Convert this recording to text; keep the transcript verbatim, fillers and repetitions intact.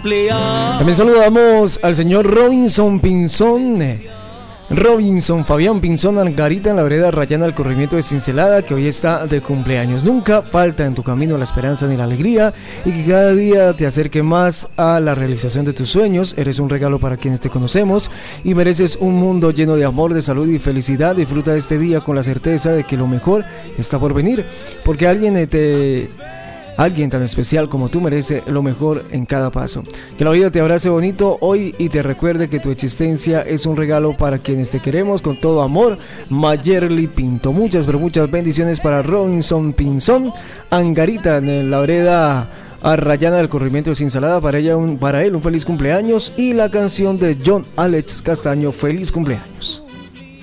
cumpleaños. También saludamos al señor Robinson Pinzón. Robinson Fabián Pinzón Angarita en la vereda Rayana del corregimiento de Cincelada, que hoy está de cumpleaños. Nunca falta en tu camino la esperanza ni la alegría, y que cada día te acerque más a la realización de tus sueños. Eres un regalo para quienes te conocemos y mereces un mundo lleno de amor, de salud y felicidad. Disfruta de este día con la certeza de que lo mejor está por venir, porque alguien te... Alguien tan especial como tú merece lo mejor en cada paso. Que la vida te abrace bonito hoy y te recuerde que tu existencia es un regalo para quienes te queremos con todo amor. Mayerly Pinto. Muchas, pero muchas bendiciones para Robinson Pinzón Angarita en la vereda Rayana del corregimiento de Cincelada. Para ella un, para él un feliz cumpleaños, y la canción de John Alex Castaño, Feliz Cumpleaños.